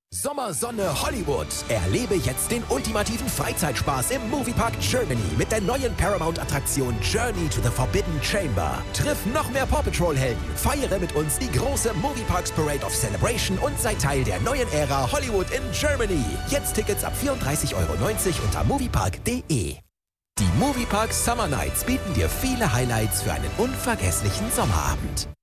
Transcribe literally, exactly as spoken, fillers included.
Sommer, Sonne, Hollywood. Erlebe jetzt den ultimativen Freizeitspaß im Moviepark Germany mit der neuen Paramount-Attraktion Journey to the Forbidden Chamber. Triff noch mehr Paw Patrol-Helden, feiere mit uns die große Movieparks Parade of Celebration und sei Teil der neuen Ära Hollywood in Germany. Jetzt Tickets ab vierunddreißig Euro neunzig unter moviepark punkt de. Die Moviepark Summer Nights bieten dir viele Highlights für einen unvergesslichen Sommerabend.